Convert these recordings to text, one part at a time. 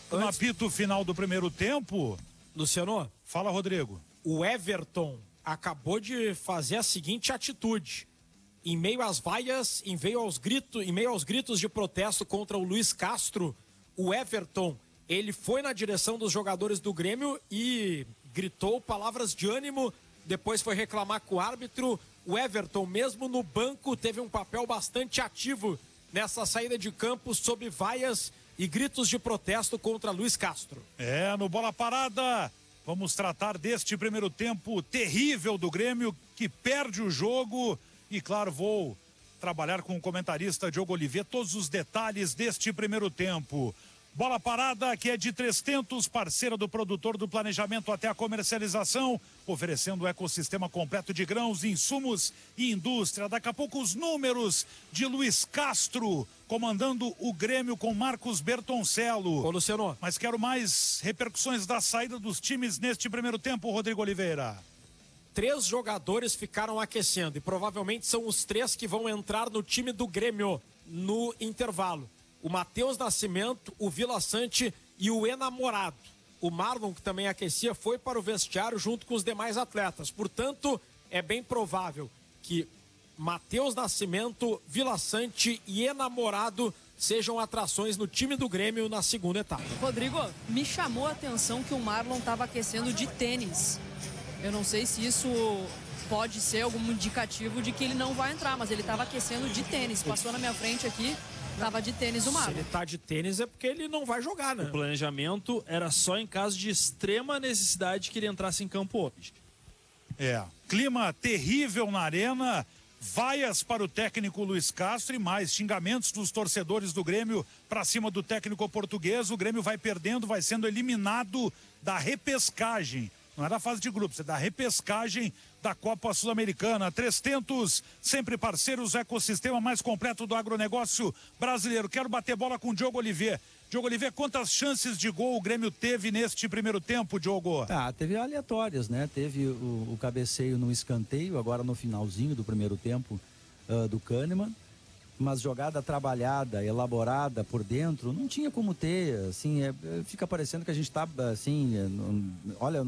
no apito final do primeiro tempo. Luciano. Fala, Rodrigo. O Everton acabou de fazer a seguinte atitude. Em meio às vaias, em meio aos gritos de protesto contra o Luiz Castro, o Everton, ele foi na direção dos jogadores do Grêmio e gritou palavras de ânimo, depois foi reclamar com o árbitro. O Everton, mesmo no banco, teve um papel bastante ativo nessa saída de campo sob vaias e gritos de protesto contra Luiz Castro. No Bola Parada, vamos tratar deste primeiro tempo terrível do Grêmio, que perde o jogo. E claro, vou trabalhar com o comentarista Diogo Olivier todos os detalhes deste primeiro tempo. Bola Parada, que é de 300, parceira do produtor do planejamento até a comercialização, oferecendo o ecossistema completo de grãos, insumos e indústria. Daqui a pouco os números de Luiz Castro, comandando o Grêmio com Marcos Bertoncello. Ô, Luciano. Mas quero mais repercussões da saída dos times neste primeiro tempo, Rodrigo Oliveira. 3 jogadores ficaram aquecendo e provavelmente são os 3 que vão entrar no time do Grêmio no intervalo. O Matheus Nascimento, o Vila Sante e o Enamorado. O Marlon, que também aquecia, foi para o vestiário junto com os demais atletas. Portanto, é bem provável que Matheus Nascimento, Vila Sante e Enamorado sejam atrações no time do Grêmio na segunda etapa. Rodrigo, me chamou a atenção que o Marlon estava aquecendo de tênis. Eu não sei se isso pode ser algum indicativo de que ele não vai entrar, mas ele estava aquecendo de tênis. Passou na minha frente aqui, estava de tênis o Marlon. Se ele tá de tênis é porque ele não vai jogar, né? O planejamento era só em caso de extrema necessidade que ele entrasse em campo hoje. Clima terrível na arena, vaias para o técnico Luiz Castro e mais xingamentos dos torcedores do Grêmio para cima do técnico português. O Grêmio vai perdendo, vai sendo eliminado da repescagem. Não é da fase de grupos, é da repescagem da Copa Sul-Americana. 300, sempre parceiros, o ecossistema mais completo do agronegócio brasileiro. Quero bater bola com o Diogo Olivier. Diogo Olivier, quantas chances de gol o Grêmio teve neste primeiro tempo, Diogo? Teve aleatórias, né? Teve o cabeceio no escanteio, agora no finalzinho do primeiro tempo do Kahneman. Mas jogada trabalhada, elaborada por dentro, não tinha como ter, assim, fica parecendo que a gente tá, assim, olha,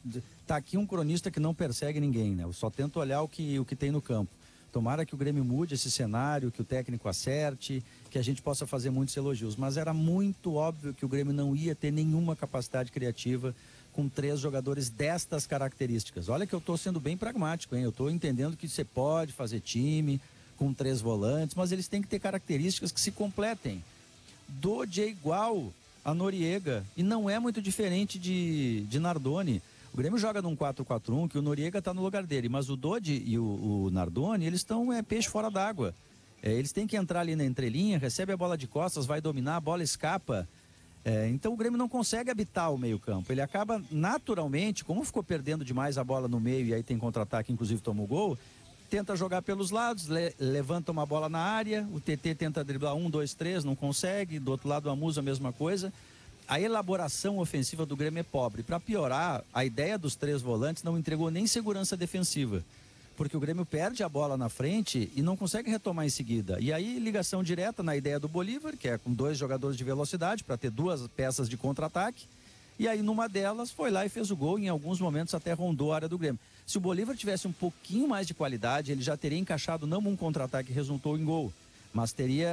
tá aqui um cronista que não persegue ninguém, né? Eu só tento olhar o que tem no campo. Tomara que o Grêmio mude esse cenário, que o técnico acerte, que a gente possa fazer muitos elogios, mas era muito óbvio que o Grêmio não ia ter nenhuma capacidade criativa com 3 jogadores destas características. Olha que eu tô sendo bem pragmático, hein? Eu tô entendendo que você pode fazer time com 3 volantes, mas eles têm que ter características que se completem. Dodge é igual a Noriega e não é muito diferente de Nardoni. O Grêmio joga num 4-4-1 que o Noriega está no lugar dele, mas o Dodge e o Nardoni, eles estão peixe fora d'água. Eles têm que entrar ali na entrelinha, recebe a bola de costas, vai dominar, a bola escapa. Então o Grêmio não consegue habitar o meio-campo. Ele acaba naturalmente, como ficou perdendo demais a bola no meio e aí tem contra-ataque, inclusive tomou gol, tenta jogar pelos lados, levanta uma bola na área, o TT tenta driblar 1, 2, 3, não consegue, do outro lado o Amusa a mesma coisa. A elaboração ofensiva do Grêmio é pobre. Para piorar, a ideia dos 3 volantes não entregou nem segurança defensiva, porque o Grêmio perde a bola na frente e não consegue retomar em seguida. E aí ligação direta na ideia do Bolívar, que é com 2 jogadores de velocidade para ter 2 peças de contra-ataque. E aí numa delas foi lá e fez o gol, em alguns momentos até rondou a área do Grêmio. Se o Bolívar tivesse um pouquinho mais de qualidade, ele já teria encaixado não um contra-ataque que resultou em gol, mas teria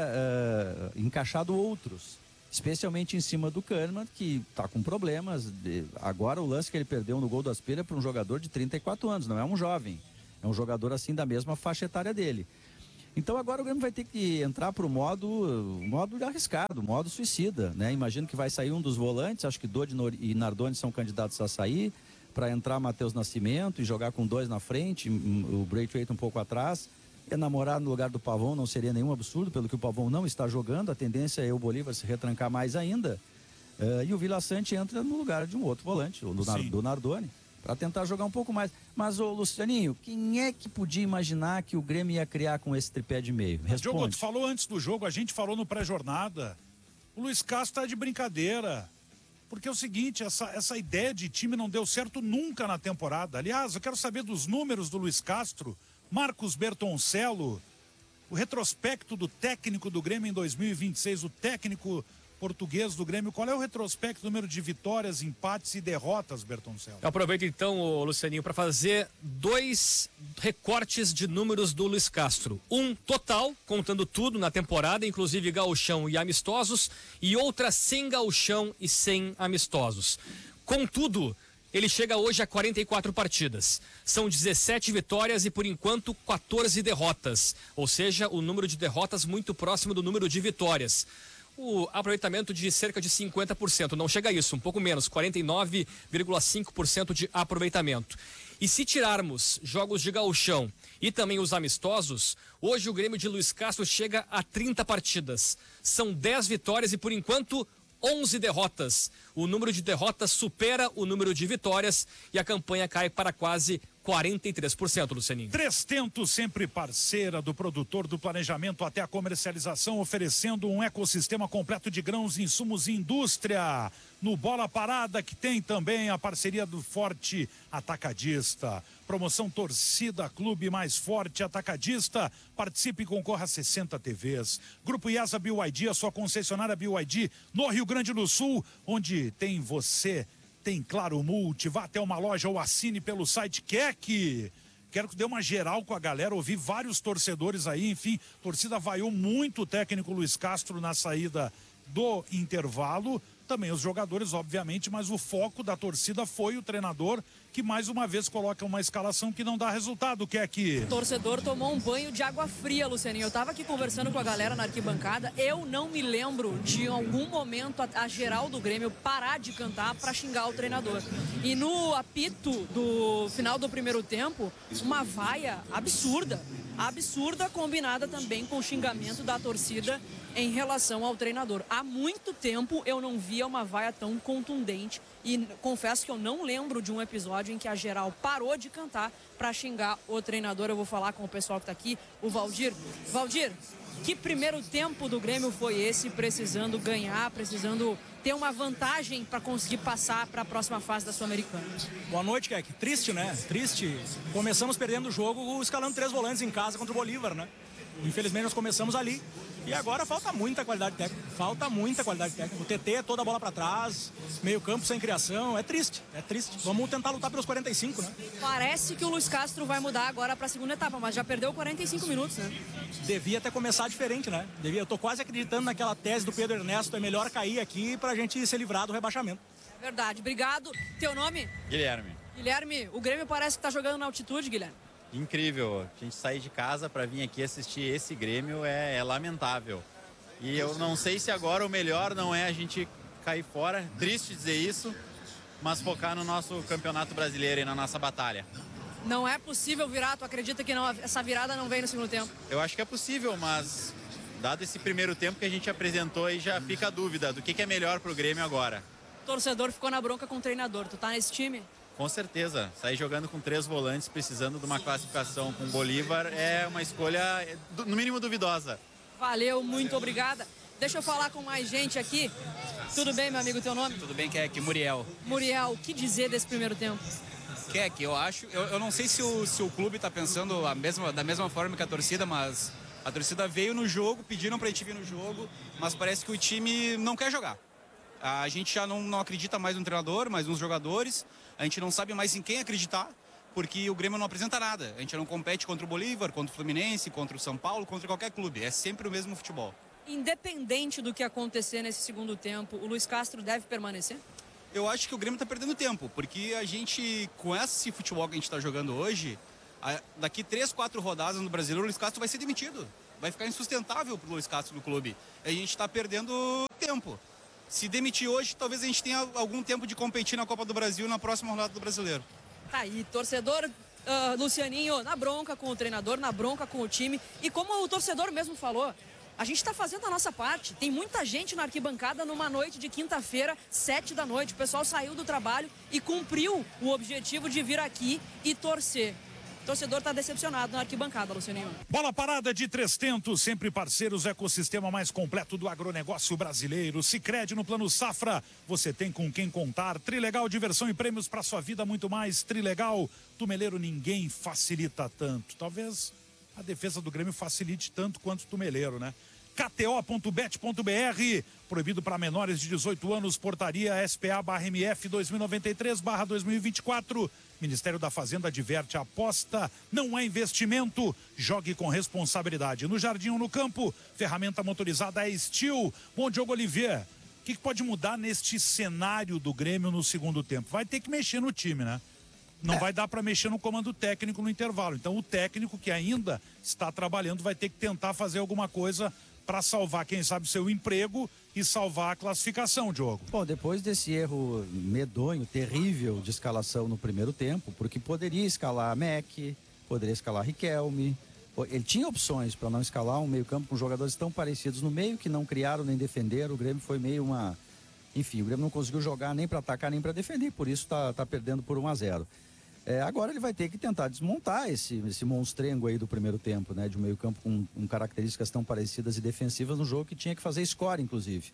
encaixado outros, especialmente em cima do Kahneman, que está com problemas. Agora o lance que ele perdeu no gol do Aspira é para um jogador de 34 anos, não é um jovem, é um jogador assim da mesma faixa etária dele. Então agora o Grêmio vai ter que entrar para o modo arriscado, modo suicida, né? Imagino que vai sair um dos volantes, acho que Dodge e Nardoni são candidatos a sair, para entrar Matheus Nascimento e jogar com 2 na frente, o Braithwaite um pouco atrás. Enamorar no lugar do Pavão não seria nenhum absurdo, pelo que o Pavão não está jogando, a tendência é o Bolívar se retrancar mais ainda, e o Vila Sante entra no lugar de um outro volante, do Nardoni, para tentar jogar um pouco mais. Mas, ô Lucianinho, quem é que podia imaginar que o Grêmio ia criar com esse tripé de meio? Responde. Diogo, tu falou antes do jogo, a gente falou no pré-jornada, o Luiz Castro tá de brincadeira, porque é o seguinte, essa ideia de time não deu certo nunca na temporada. Aliás, eu quero saber dos números do Luiz Castro, Marcos Bertoncello, o retrospecto do técnico do Grêmio em 2026, o técnico português do Grêmio. Qual é o retrospecto, número de vitórias, empates e derrotas, Bertoncello? Eu aproveito então, Lucianinho, para fazer 2 recortes de números do Luis Castro. Um total, contando tudo na temporada, inclusive gauchão e amistosos, e outra sem gauchão e sem amistosos. Contudo, ele chega hoje a 44 partidas. São 17 vitórias e, por enquanto, 14 derrotas. Ou seja, o número de derrotas muito próximo do número de vitórias. O aproveitamento de cerca de 50%. Não chega a isso, um pouco menos, 49,5% de aproveitamento. E se tirarmos jogos de gauchão e também os amistosos, hoje o Grêmio de Luis Castro chega a 30 partidas. São 10 vitórias e, por enquanto, 11 derrotas. O número de derrotas supera o número de vitórias e a campanha cai para quase 43%, Lucianinho. 3tentos, sempre parceira do produtor, do planejamento até a comercialização, oferecendo um ecossistema completo de grãos, insumos e indústria. No Bola Parada, que tem também a parceria do Forte Atacadista. Promoção Torcida Clube Mais Forte Atacadista. Participe e concorra a 60 TVs. Grupo IESA BYD, a sua concessionária BYD no Rio Grande do Sul, onde tem você. Tem Claro Multi, vá até uma loja ou assine pelo site Keck. Quero que dê uma geral com a galera, ouvi vários torcedores aí, enfim, torcida vaiou muito o técnico Luis Castro na saída do intervalo. Também os jogadores, obviamente, mas o foco da torcida foi o treinador, que mais uma vez coloca uma escalação que não dá resultado, Keck. O torcedor tomou um banho de água fria, Lucianinho. Eu tava aqui conversando com a galera na arquibancada. Eu não me lembro de algum momento a geral do Grêmio parar de cantar para xingar o treinador. E no apito do final do primeiro tempo, uma vaia absurda, combinada também com o xingamento da torcida em relação ao treinador. Há muito tempo eu não via uma vaia tão contundente e confesso que eu não lembro de um episódio em que a geral parou de cantar para xingar o treinador. Eu vou falar com o pessoal que está aqui, o Valdir. Valdir, que primeiro tempo do Grêmio foi esse, precisando ganhar, precisando ter uma vantagem para conseguir passar para a próxima fase da Sul-Americana? Boa noite, Keck. Triste, né? Triste. Começamos perdendo o jogo escalando 3 volantes em casa contra o Bolívar, né? Infelizmente nós começamos ali. E agora falta muita qualidade técnica. O TT é toda a bola para trás, meio campo sem criação. É triste. Vamos tentar lutar pelos 45, né? Parece que o Luis Castro vai mudar agora para a segunda etapa, mas já perdeu 45 minutos, né? Devia até começar diferente, né? Eu tô quase acreditando naquela tese do Pedro Ernesto, é melhor cair aqui pra gente se livrar do rebaixamento. É verdade. Obrigado. Teu nome? Guilherme. Guilherme, o Grêmio parece que tá jogando na altitude, Guilherme. Incrível. A gente sair de casa para vir aqui assistir esse Grêmio é lamentável. E eu não sei se agora o melhor não é a gente cair fora, triste dizer isso, mas focar no nosso campeonato brasileiro e na nossa batalha. Não é possível virar, tu acredita que não, essa virada não vem no segundo tempo? Eu acho que é possível, mas dado esse primeiro tempo que a gente apresentou, aí já fica a dúvida do que é melhor pro Grêmio agora. O torcedor ficou na bronca com o treinador, tu tá nesse time? Com certeza, sair jogando com 3 volantes, precisando de uma classificação com o Bolívar, é uma escolha, no mínimo, duvidosa. Valeu, muito obrigada. Deixa eu falar com mais gente aqui. Tudo bem, meu amigo, teu nome? Tudo bem, Keck, Muriel. Muriel, o que dizer desse primeiro tempo? Keck, eu não sei se o clube está pensando da mesma forma que a torcida, mas a torcida veio no jogo, pediram para a gente vir no jogo, mas parece que o time não quer jogar. A gente já não acredita mais no treinador, mais nos jogadores, a gente não sabe mais em quem acreditar, porque o Grêmio não apresenta nada. A gente não compete contra o Bolívar, contra o Fluminense, contra o São Paulo, contra qualquer clube. É sempre o mesmo futebol. Independente do que acontecer nesse segundo tempo, o Luis Castro deve permanecer? Eu acho que o Grêmio está perdendo tempo, porque a gente, com esse futebol que a gente está jogando hoje, daqui 3, 4 rodadas no Brasileiro, o Luis Castro vai ser demitido. Vai ficar insustentável para o Luis Castro no clube. A gente está perdendo tempo. Se demitir hoje, talvez a gente tenha algum tempo de competir na Copa do Brasil na próxima rodada do Brasileiro. Tá aí, torcedor Lucianinho na bronca com o treinador, na bronca com o time. E como o torcedor mesmo falou, a gente está fazendo a nossa parte. Tem muita gente na arquibancada numa noite de quinta-feira, 7 da noite. O pessoal saiu do trabalho e cumpriu o objetivo de vir aqui e torcer. O torcedor está decepcionado na arquibancada, Lucianinho. Bola Parada de 3tentos, sempre parceiros, ecossistema mais completo do agronegócio brasileiro. Sicredi no Plano Safra, você tem com quem contar. Trilegal, diversão e prêmios para sua vida, muito mais. Trilegal, Tumeleiro, ninguém facilita tanto. Talvez a defesa do Grêmio facilite tanto quanto o Tumeleiro, né? KTO.bet.br. Proibido para menores de 18 anos, portaria SPA/MF 2093/2024. Ministério da Fazenda adverte: aposta não é investimento. Jogue com responsabilidade. No jardim ou no campo, ferramenta motorizada é Steel. Bom, Diogo Oliveira, o que pode mudar neste cenário do Grêmio no segundo tempo? Vai ter que mexer no time, né? Não vai dar para mexer no comando técnico no intervalo. Então o técnico que ainda está trabalhando vai ter que tentar fazer alguma coisa para salvar, quem sabe, seu emprego e salvar a classificação, Diogo. Bom, depois desse erro medonho, terrível de escalação no primeiro tempo, porque poderia escalar Mac, poderia escalar Riquelme. Ele tinha opções para não escalar um meio-campo com jogadores tão parecidos no meio, que não criaram nem defenderam. O Grêmio foi meio uma... Enfim, o Grêmio não conseguiu jogar nem para atacar nem para defender, por isso tá perdendo por 1-0. Agora ele vai ter que tentar desmontar esse monstrengo aí do primeiro tempo, né? De um meio-campo com características tão parecidas e defensivas no jogo que tinha que fazer score, inclusive.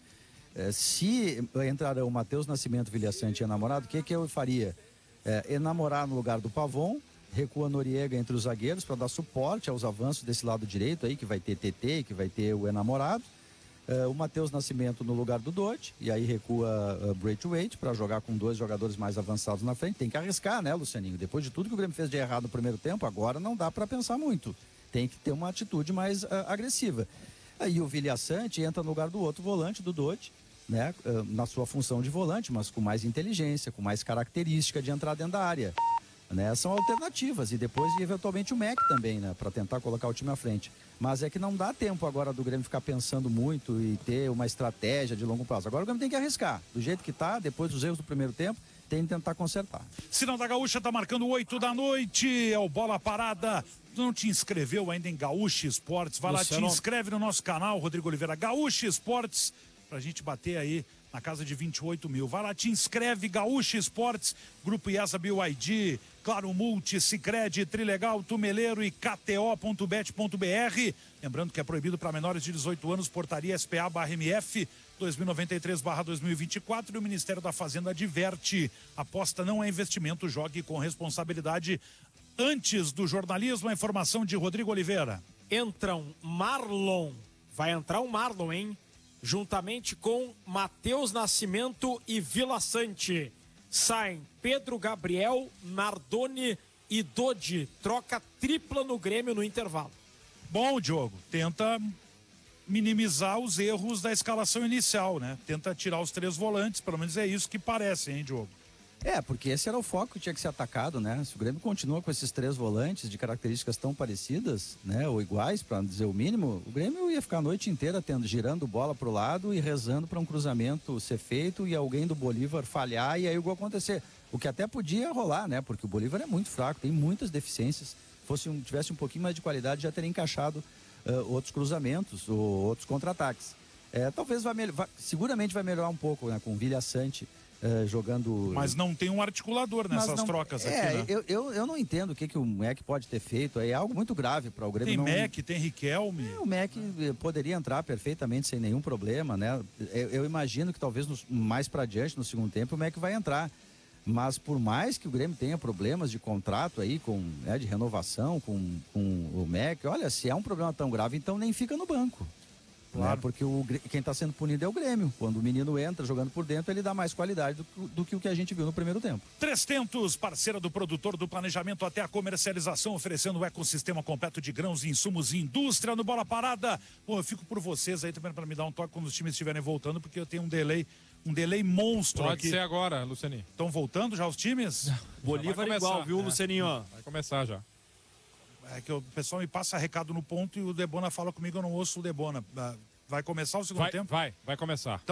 Se entrarão o Matheus Nascimento, Vilhaçante e Enamorado, o que eu faria? Enamorar no lugar do Pavon, recua Noriega entre os zagueiros para dar suporte aos avanços desse lado direito aí, que vai ter TT, que vai ter o Enamorado. O Matheus Nascimento no lugar do Dodge, e aí recua Braithwaite para jogar com 2 jogadores mais avançados na frente. Tem que arriscar, né, Lucianinho? Depois de tudo que o Grêmio fez de errado no primeiro tempo, agora não dá para pensar muito. Tem que ter uma atitude mais agressiva. Aí o Vilhaçante entra no lugar do outro volante, do Dodge, né, na sua função de volante, mas com mais inteligência, com mais característica de entrar dentro da área. Né? São alternativas, e depois eventualmente o Mac também, né, para tentar colocar o time à frente. Mas é que não dá tempo agora do Grêmio ficar pensando muito e ter uma estratégia de longo prazo. Agora o Grêmio tem que arriscar, do jeito que tá, depois dos erros do primeiro tempo, tem que tentar consertar. Sinal da Gaúcha tá marcando 8 da noite, é o Bola Parada. Tu não te inscreveu ainda em Gaúcha Esportes? Vai lá, te inscreve no nosso canal, Rodrigo Oliveira, Gaúcha Esportes, pra gente bater aí na casa de 28 mil. Vai lá, te inscreve, Gaúcha Esportes, Grupo IESA BYD, Claro Multi, Sicredi, Trilegal, Tumeleiro e KTO.bet.br. Lembrando que é proibido para menores de 18 anos, portaria SPA/MF 2093/2024. E o Ministério da Fazenda adverte: aposta não é investimento, jogue com responsabilidade. Antes do jornalismo, a informação de Rodrigo Oliveira. Vai entrar um Marlon, hein? Juntamente com Matheus Nascimento e Vilhaçante. Saem Pedro Gabriel, Nardoni e Dodi. Troca tripla no Grêmio no intervalo. Bom, Diogo, tenta minimizar os erros da escalação inicial, né? Tenta tirar os 3 volantes, pelo menos é isso que parece, hein, Diogo? Porque esse era o foco que tinha que ser atacado, né? Se o Grêmio continua com esses 3 volantes de características tão parecidas, né? Ou iguais, para dizer o mínimo, o Grêmio ia ficar a noite inteira girando bola pro lado e rezando para um cruzamento ser feito e alguém do Bolívar falhar e aí o gol acontecer. O que até podia rolar, né? Porque o Bolívar é muito fraco, tem muitas deficiências. Tivesse um pouquinho mais de qualidade, já teria encaixado outros cruzamentos ou outros contra-ataques. Talvez seguramente vai melhorar um pouco, né? Com o Vilhaçante jogando... Mas não tem um articulador nessas trocas aqui, né? Eu não entendo o que o Mac pode ter feito. É algo muito grave para o Grêmio. Tem Mac, tem Riquelme. O Mac poderia entrar perfeitamente sem nenhum problema, né? Eu imagino que talvez mais para adiante, no segundo tempo, o Mac vai entrar. Mas por mais que o Grêmio tenha problemas de contrato aí, de renovação com o Mac, olha, se é um problema tão grave, então nem fica no banco. Claro. Né? Porque quem está sendo punido é o Grêmio. Quando o menino entra jogando por dentro, ele dá mais qualidade do que o que a gente viu no primeiro tempo. 300, parceira do produtor do planejamento até a comercialização, oferecendo um ecossistema completo de grãos, insumos e indústria no Bola Parada. Bom, eu fico por vocês aí também para me dar um toque quando os times estiverem voltando, porque eu tenho um delay monstro Pode aqui. Pode ser agora, Lucianinho. Estão voltando já os times? Bolívar igual, viu, Lucianinho? Vai começar já. É que o pessoal me passa recado no ponto e o Debona fala comigo, eu não ouço o Debona. Vai começar o segundo tempo? Vai começar. Então,